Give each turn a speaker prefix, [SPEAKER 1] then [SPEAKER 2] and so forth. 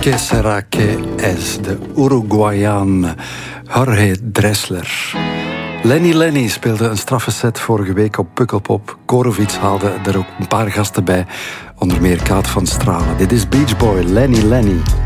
[SPEAKER 1] Que será que es, de Uruguayaan Jorge Dressler. Lenny speelde een straffe set vorige week op Pukkelpop. Korovic haalde er ook een paar gasten bij, onder meer Kaat van Stralen. Dit is Beach Boy, Lenny.